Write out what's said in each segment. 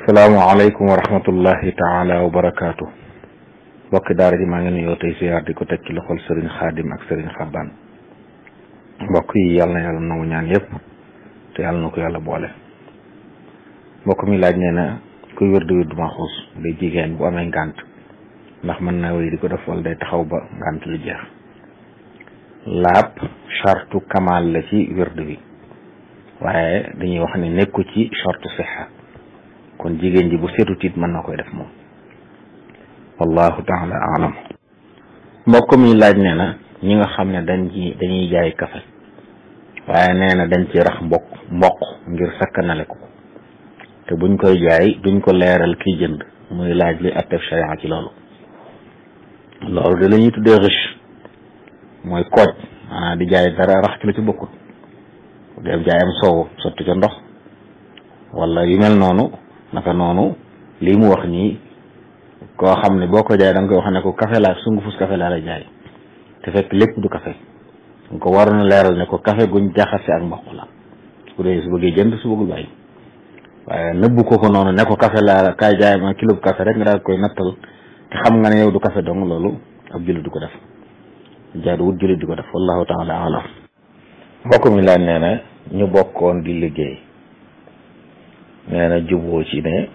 salaamaaleykum wa rahmatullahi taala wa barakaatu. mbokki daara ji maa ngi nuyoo tey siyaar di ko teg ci loxol Serigne Khadim ak Serigne Xabbaan. mbokk yi yàlla na yàlla nangu ñaan yëpp te yàlla na ko yàlla boole. mbokk mi laaj nee na kuy wér di wér du maxuus day jigéen bu amee ngànt ndax mën naa wéy di ko def wala day taxaw ba ngànt lu jeex. laab chartu kamal la ci wérdu bi waaye dañuy wax ne nekku ci chartu sixa kon jigéen ji bu seetut it mën na koy def moom wallahu taala alam. mbokk mi laaj nee na ñi nga xam ne dañuy jaay kafe waaye nee na dañ ci rax mboq ngir sakkanale ko te buñ koy jaay duñ ko leeral kiy jënd muy laaj li attef sharia ci loolu de la ñuy tuddee riche mooy kooj maanaam di jaay dara rax ci la ci bokkut dem jaayam soow sotti ca ndox wala yu mel noonu naka noonu lii mu wax nii koo xam ne boo ko jaay da nga koy wax ne ko café laa sungufus café laa la jaay te fekk lépp du café nga ko waroon a leeral ne ko café guñ jaxase ak mboq la su dee su bëggee jënd su bëggul bàyyi waaye nëbbu ko noonu ne ko café laa kaay jaay ma kilo café rek nga daal koy nattal te xam nga ne yow du café dong loolu ab jullit du ko def jaadu wut jullit di ko def wallahu taala alam. mbokk mi laaj nee na ñu bokkoon di liggéey nee na juboo ci ne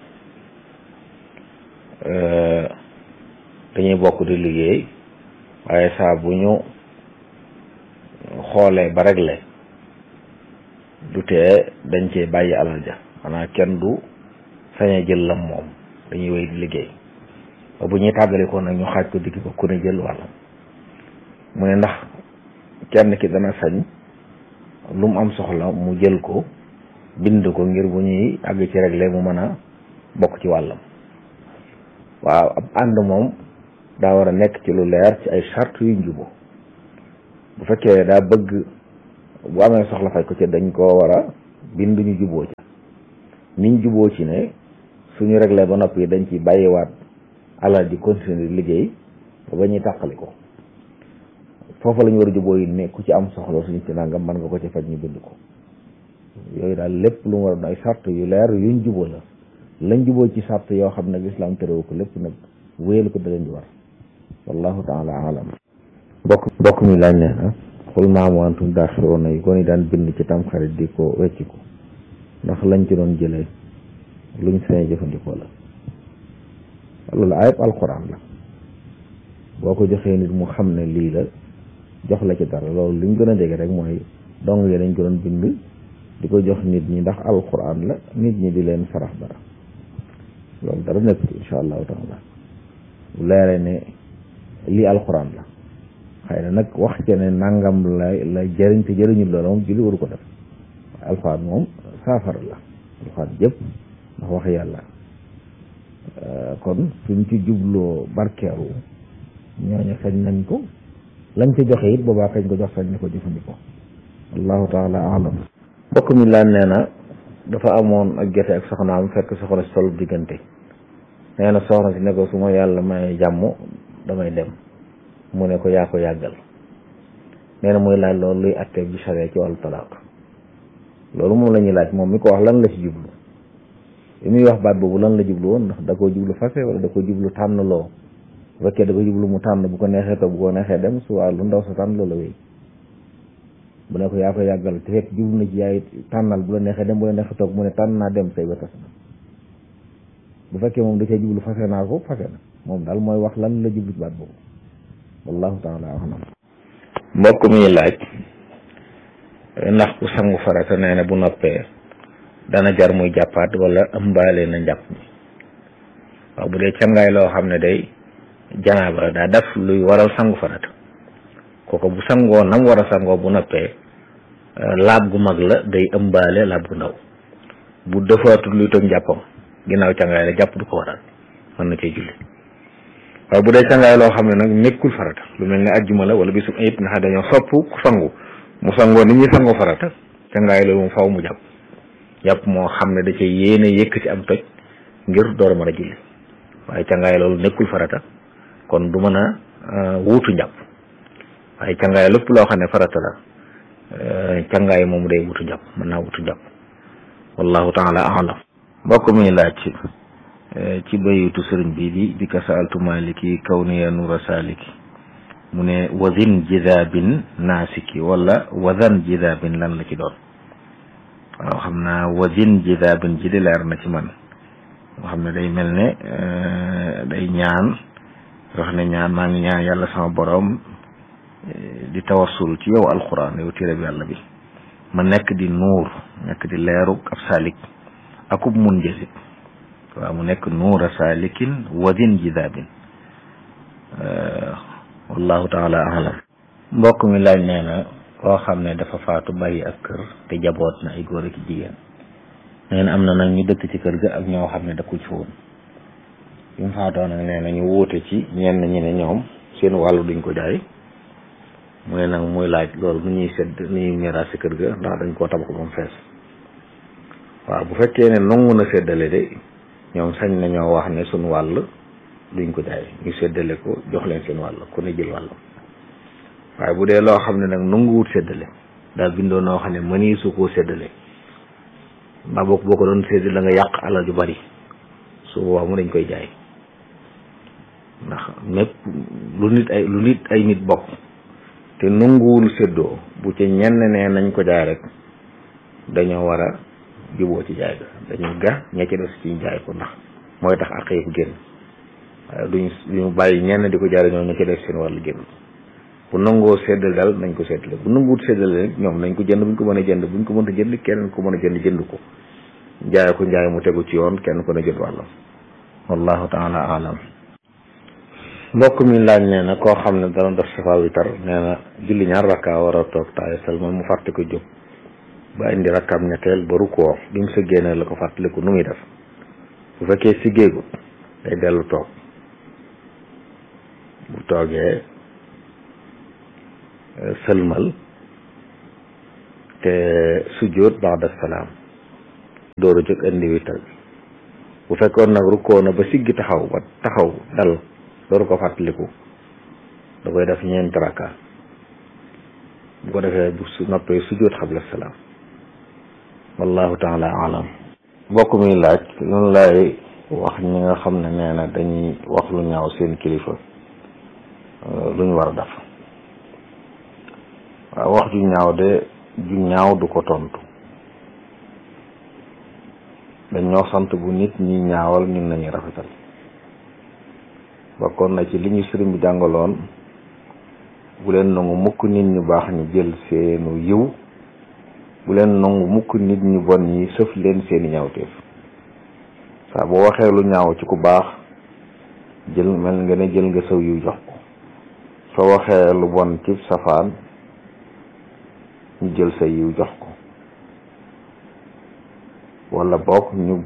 dañuy bokk di liggéey waaye saa bu ñu xoolee ba réglé du tee dañ cee bàyyi alal ja xanaa kenn du sañ a jël lam moom dañuy wéy di liggéey ba bu ñuy tàggali ko nag ñu xaaj ko digg ko ku ne jël wàllam mu ne ndax kenn ki dana sañ lu mu am soxla mu jël ko bind ko ngir bu ñuy àgg ci réglé mu mën a bokk ci wàllam. waaw ab ànd moom daa war a nekk ci lu leer ci ay charte yu njuboo bu fekkee daa bëgg bu amee soxla faj ko ci dañ koo war a bind ñu juboo ci niñ juboo ci ne suñu réglé ba noppi dañ ci bàyyiwaat alal di continuer di liggéey ba ñuy tàqali ko foofu la ñu war a juboo yi ne ku ci am soxla suñu ci nangam mën nga ko ci faj ñu bind ko yooyu daal lépp lu mu war a doon ay sart yu leer yuñ juboo la lañ juboo ci sart yoo xam ne lislaam terewu ko lépp nag wéyal ko da leen di war wallahu taala alam. mbokk mi laaj ne na xul maamu antum daaxiroona yi ko ni daan bind ci tamxarit di ko wecciku ndax lañ ci doon jëlee luñ sañ jëfandikoo la loolu ayib alquran la boo ko joxee nit mu xam ne lii la jox la ci dara loolu liñ gën a dégg rek mooy dong yi dañ ko doon bind di ko jox nit ñi ndax alquran la nit ñi di leen sarax dara loolu dara nekk ci insha allahu taala bu leeree ne lii alquran la xëy na nag wax ci ne nangam la jëriñ te jëriñul loolu moom julli waru ko def alquran moom saafara la alquran jëpp ndax wax yàlla kon suñ ci jubloo barkeeru ñooñu sañ nañ ko lañ ci joxe it boobaa kañ ko jox sañ ni ko jëfandikoo allahu taala alam. mbokk mi laan nee na dafa amoon ak jote ak soxnaam fekk soxna si tollu diggante nee na soxna si ne ko su ma yàlla may jàmm damay dem mu ne ko yaa ko yàggal nee na muy laaj loolu luy attee bi saree ci wàllu talaaq loolu moom la ñuy laaj moom mi ko wax lan la ci jublu li muy wax baat boobu lan la jublu woon ndax da koo jublu fase wala da ko jublu tànn loo bu fekkee da ko jublu mu tànn bu ko neexee toog bu ko neexee dem su waa lu ndaw sa tànn loola wéy bu ne ko yaa ko yàggal te fekk jublu na ci yaay tànnal bu la neexee dem bu la neexee toog mu ne tànn naa dem say ba tas na bu fekkee moom da cee jublu fase naa ko fase na moom daal mooy wax lan la jublu ci baat boobu wallahu taala alam. mbokk mi laaj ndax ku sangu farata nee na bu noppee dana jar muy jàppaat wala ëmbaale na njàpp mi waaw bu dee cangaay loo xam ne day janaaba daa def luy waral sangu farata kooku bu sangoo nam war a sangoo bu noppee laab gu mag la day ëmbaale laab gu ndaw bu defaatul luy toj njàppam ginnaaw cangaay la jàpp du ko waral mën na cee julli waaye bu dee cangaay loo xam ne nag nekkul farata lu mel ne ajjuma la wala bisu ayib nga xam dañoo sopp ku sangu mu sangoo ni ñuy sangoo farata cangaay loolu mu faw mu jàpp moo xam ne da cee yéene yëkk ci am toj ngir door a mën a julli waaye cangaay loolu nekkul farata kon du mën a wuutu njàpp waaye cangaay lépp loo xam ne farata la cangaay moom day wutu njàpp mën naa wutu njàpp wallahu taala alam. mbokk mi laaj ci bayitu sëriñ bi bi ka saaltu maliki kawniya nuura saliki mu ne wazin jidabin naasiki wala wazan jidabin lan la ci doon waaw xam naa wazin jidabin ji di leer na ci man nga xam ne day mel ne day ñaan wax ne ñaan maa ngi ñaan yàlla sama borom di tawassul ci yow alquran yow téere bi yàlla bi ma nekk di nuur nekk di leeru ab salik akub mun jësit waaw mu nekk nuura salikin wazin jidabin wallahu taala alam mbokk mi laaj nee na koo xam ne dafa faatu bàyyi ak kër te jaboot na ay góor ak jigéen nee na am na nag ñu dëkk ci kër ga ak ñoo xam ne dëkku ci woon bi mu faatoo nag nee na ñu wuute ci ñenn ñi ne ñoom seen wàllu duñ ko jaay mu ne nag muy laaj loolu nu ñuy sedd nu ñuy miraas ci kër ga ndax dañ koo tabax ba mu fees waaw bu fekkee ne nangu na séddale de ñoom sañ nañoo wax ne suñ wàll duñ ko jaay ñu séddale ko jox leen seen wàll ku ne jël wàll waaye bu dee loo xam ne nag nanguwut séddale daal bindoo noo xam ne mënii su koo séddale mbaa boo ko doon séddale la nga yàq alal ju bari su boobaa mu dañ koy jaay ndax mépp lu nit ay nit bokk te nanguwul séddoo bu ci ñenn ne nañ ko jaay rek dañoo war a juboo ci jaay ga dañuy ña ci des ci jaay ko ndax mooy tax ak yëpp génn waaye duñu bàyyi ñenn di ko jaay ñoom ña ci des seen wàllu génn bu nangoo séddale daal nañ ko séddale bu nanguwut séddale rek ñoom nañ ko jënd buñ ko mën a jënd buñ ko mënta jënd kenn ko mën a jënd ko jaay ko njaay mu tegu ci yoon kenn ko ne jënd wàllam wallahu taala alam mbokk mi laaj nee na koo xam ne dana def safa witar nee na julli ñaar rakka war a toog taaya salmal mu fàtte ko jóg ba indi rakkaam ñetteel ba rukkoo bi mu sëggee ne la ko fàttaliku nu muy def bu fekkee siggeegu day dellu toog bu toogee sëlmal te sujjóot ba'da salaam door a jóg indi witar bi bu fekkoon nag rukkoo na ba siggi taxaw dal dooru ko fàttaliku da koy def ñeenti rakka bu ko defee bu su noppee sujjóot xabla salaam wallahu taala alam mbokk mi laaj loolu laay wax ñi nga xam ne nee na dañuy wax lu ñaaw seen kilifa lu ñu war a def waaw wax ju ñaaw de ju ñaaw du ko tontu dañ ñoo sant bu nit ñi ñaawal ñun nañuy rafetal bokkoon na ci li ñu sëriñ bi jàngaloon bu leen nangu mukk nit ñu baax ñu jël seenu yiw bu leen nangu mukk nit ñu bon ñi sëf leen seeni ñaawteef saa boo waxee lu ñaaw ci ku baax jël mel nga ne jël nga saw yiw jox ko soo waxee lu bon ci safaan ñu jël sa yiw jox ko wala boog ñu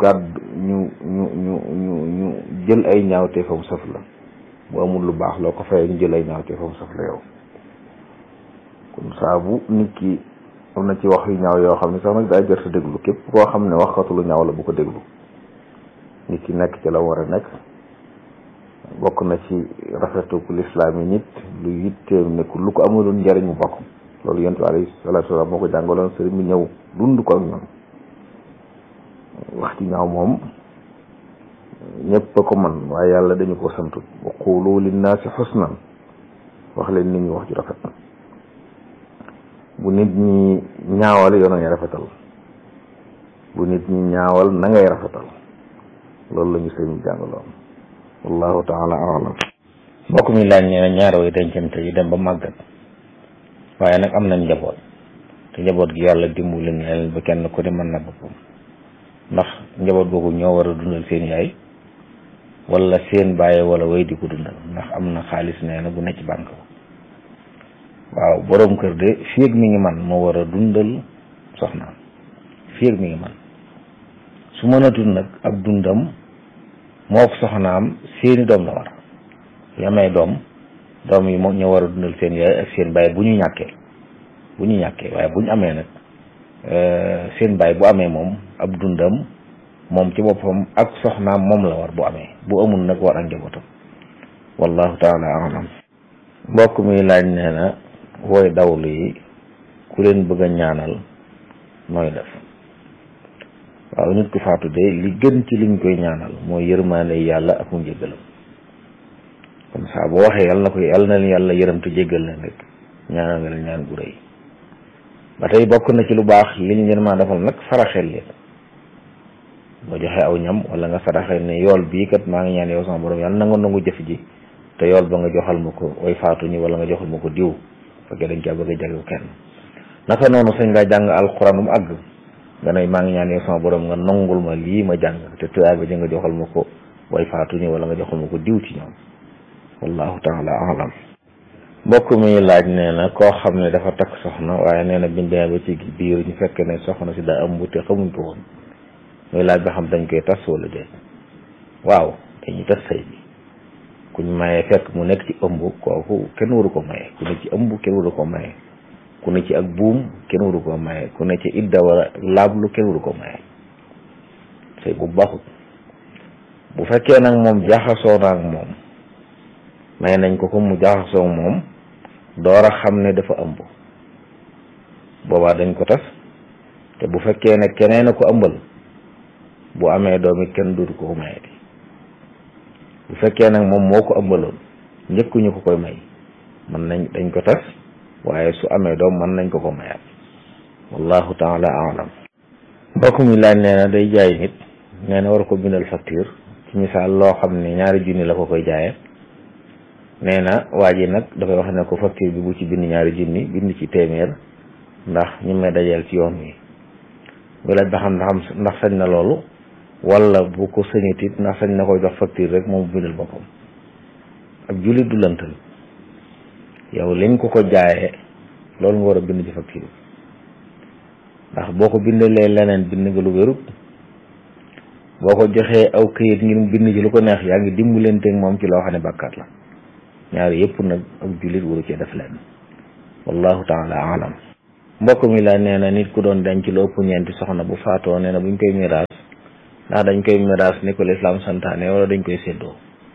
ñu jël ay ñaawteefam sëf la bu amul lu baax loo ko fayee ñu jël ay ñaawteefam sëf la yow kon saa bu nit ki am na ci wax yu ñaaw yoo xam ne sax nag daa jër sa déglu képp koo xam ne waxatu lu ñaaw la bu ko déglu nit ki nekk ci la war a nekk bokk na ci rafetu lislaam yi nit lu yitteem ne lu ko amuloon njariñ mu bokk loolu yonent bi alayhi salaatu wa salaam moo ko jàngaloon sëriñ bi ñëw dund ko ak ñoom wax ci ñaaw moom ñëpp a ko man waaye yàlla dañu ko santut wa qulu linnaasi xusnan wax leen nit ñi wax ju rafet bu nit ñi ñaawal yow na ngay rafetal bu nit ñi ñaawal na ngay rafetal loolu la ñu sëriñ bi jàngaloon wallahu taala alam mbokk mi laaj nee na ñaar way dencante yi dem ba màggat waaye nag am nañ njaboot te njaboot gi yàlla dimbali na leen ba kenn ku ne mën na boppam ndax njaboot boobu ñoo war a dundal seen yaay wala seen bàyyi wala way di ko dundal ndax am na xaalis nee na bu nekk ci banque waaw boroom kër de fii ak mi ngi man moo war a dundal soxnaam fii ak mi ngi man su mënatul nag ab dundam moo ko soxnaam seeni doom la war yu amee doom yi moom ñoo war a dundal seen yaay ak seen bàyyi bu ñu ñàkkee waaye bu ñu amee nag seen bàyyi bu amee moom ab dundam moom ci boppam ak soxnaam moom la war bu amee bu amul nag war ak njabootam wallahu taala alam mbokk mi laaj nee na wooy dawlu yi ku leen bëgg a ñaanal nooy def waaw nit ku faatu de li gën ci liñ koy ñaanal mooy yërmaane yàlla ak mu njéggalam kon saa boo waxee yàlla na leen yàlla yërëm te jéggal leen rek ñaanal nga leen ñaan gu rëy ba tey bokk na ci lu baax liñ leen maa defal nag saraxel leen nga joxe aw ñam wala nga saraxel ne yool bii kat maa ngi ñaan yow sama borom yàlla na nga nangu jëf ji te yool ba nga joxal ma ko way faatu ñi wala nga joxal ma ko diw fekkee dañ caa bëgg a jagleel kenn naka noonu sañ nga jàng alxuraan mu àgg nga ne maa ngi ñaan yow sama borom nga nangul ma lii ma jàng te tuyaay ba ji nga joxal ma ko way faatu ñi wala nga joxal ma ko diw ci ñoom wallahu taala alam mbokk mi laaj nee na koo xam ne dafa takk soxna waaye nee na biñ demee ba ci biir ñu fekk ne soxna si daa ëmb te xamuñ ko woon muy laaj ba xam dañ koy tas wala déet waaw dañuy tas sëy bi kuñ mayee fekk mu nekk ci ëmb kooku kenn waru ko maye ku ne ci ëmb kenn waru ko maye ku ne ci ak buum kenn waru ko maye ku ne ci idda wala laablu kenn waru ko maye sëy bu baaxut bu fekkee nag moom jaxasoo na ak moom may nañ ko mu jaxasoo moom door a xam ne dafa ëmb boobaa dañ ko tas te bu fekkee ne keneen a ko ëmbal bu amee doom it kenn dootu ko mayeti bu fekkee nag moom moo ko ëmbaloon njëkkuñu ko koy may mën nañ dañ ko tas waaye su amee doom mën nañ ko mayaat wallahu taala alam mbokk mi laaj nee na day jaay nit nee na war ko bindal facture ci misaal loo xam ne 2 junni la ko koy jaayee nee na waa ji nag dafay wax ne ko facture bi bu ci bind 2 junni bind ci téeméer ndax ñu may dajeel ci yoon wi bu laaj ba xam ndax sañ na loolu wala bu ko sañut it ndax sañ na koy jox facture rek moom bindal boppam ak jullit du lëntal yow liñ ko jaayee loolu nga war a bind ci facture bi ndax boo ko bindalee leneen bind nga lu wérut boo ko joxee aw këyit ngir bind ci lu ko neex yaa ngi dimbalanteeg moom ci loo xam ne bàkkaat la ñaari yëpp nag ak jullit waru cee def leen wallahu taala alam mbokk mi la nee na nit ku doon denc lu ëpp 4 soxna bu faatoo nee na buñ koy miraas ndax dañ koy miraas ni ko lislaam santaane wala dañ koy séddoo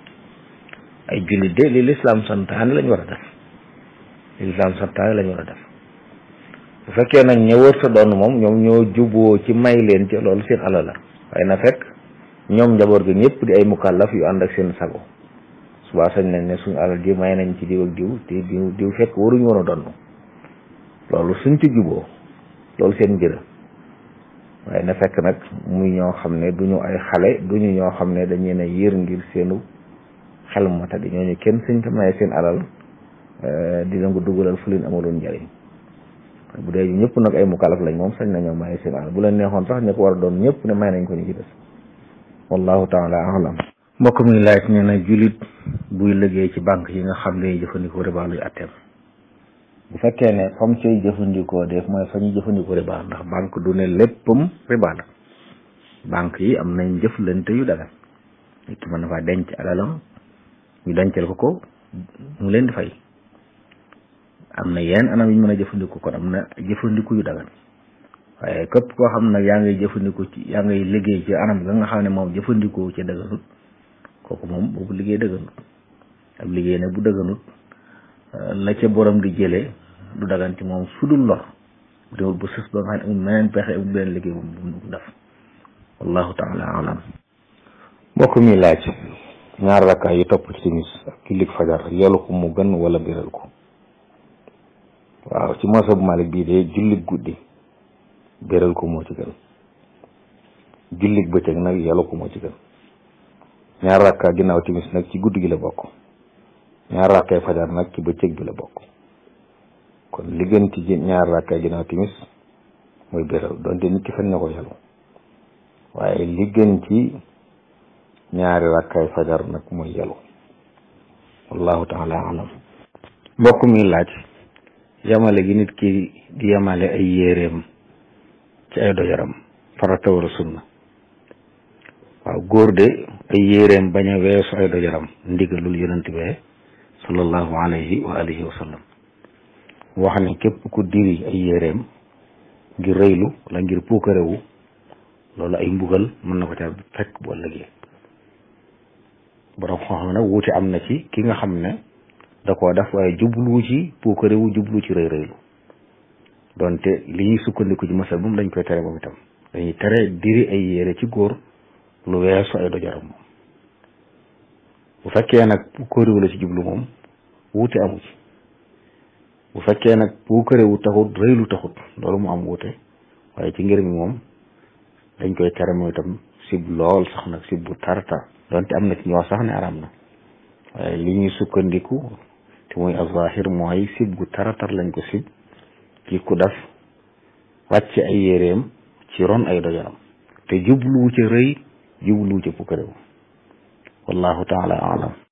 ay jullit de li lislaam santaane lañ war a def li lislaam santaane lañ war a def bu fekkee nag ña wër sa doon moom ñoom ñoo juboo ci may leen ci loolu seen alal la waaye na fekk ñoom njaboot gi ñëpp di ay mukallaf yu ànd ak seen sago subaa sañ nañ ne suñu alal ji may nañ ci diw ak diw te diw fekk waruñu woon a donn loolu suñ ci juboo loolu seen mbir waaye na fekk nag muy ñoo xam ne duñu ay xale duñu ñoo xam ne dañu ne yër ngir seenu xel mata di ñooñu kenn suñ ko maye seen alal dina ko dugalal fu leen amaloon njëriñ bu dee ñëpp nag ay mukallaf lañ moom sañ nañoo maye seen alal bu leen neexoon sax ñu ko war a doon ñëpp ne may nañ ko ñu ci des wallahu taala alam mbokk mi laaj nee na jullit buy liggéey ci banque yi nga xam ne jëfandikoo riba luy atteem bu fekkee ne comme cay jëfandikoo def mooy fa ñuy jëfandikoo riba ndax banque du ne léppam riba la banque yi am nañ jëflante yu dagan nit ki mën na faa denc alalam ñu dencal ko mu leen di fay am na yenn anam yu ñu mën a jëfandikoo kon am na jëfandiku yu dagan waaye képp koo xam nag yaa ngay jëfandikoo ci yaa ngay liggéey ci anam ga nga xam ne moom jëfandikoo ci daganut kooku moom boobu liggéey dëgganut ab liggéey nag bu dëgganut la ca borom di jëlee du dagan ci moom su dul lor bu déwul bu sës ba nga xam ne amul meneen pexe amul beneen liggéey bu mu def wallahu taala alam mbokk mi laaj 2 rakkaa yi topp ci timis ak jullik fajar yolu ko mu gën wala biral ko waaw ci mazhab Malik bii de jullik guddi biral ko moo ci gën jullik bëccëg nag yolu ko moo ci gën 2 rakkaa ginnaaw timis nag ci guddi gi la bokk 2 rakkaay fajar nag ci bëccëg bi la bokk kon li gën ci 2 rakkaay ginnaaw timis mooy biral donte nit ki sañ na ko yelu waaye li gën ci 2 rakkaay fajar nag mooy yelu wallahu taala alam mbokk mi laaj yamale gi nit ki di yamale ay yéreem ci ay dojaram farata wala sunna waaw góor de ay yéreem bañ a weesu ay dojaram ndigalul yonent bi sallallahu alayhi wa alihi wa sallam wax ne képp ku diri ay yéreem ngir rëylu wala ngir puukarewu loolu ay mbugal mën na ko ca fekk bu ëllëgee borom xam nag wuute am na ci ki nga xam ne da koo def waaye jublu ci puukarewu jublu ci rëy rëylu donte li ñuy sukkandiku ci masal moom dañ koy tere moom itam dañuy tere diri ay yére ci góor lu weesu ay dojaram moom bu fekkee nag bu këriwu la ci jublu moom wuute amu ci bu fekkee nag bu këriwu taxut rëy lu taxut loolu mu am wuute waaye ci ngir mi moom dañ koy tere mooy itam sib lool sax nag sib bu tartar donte am na ci ñoo sax ne araam na waaye li ñuy sukkandiku te muy azahir mooy sib gu taratar lañ ko sib ci ku def wàcc ay yéreem ci ron ay dojaram te jubluwu ca rëy jubluwu ca pukkarewu wallahu taala alam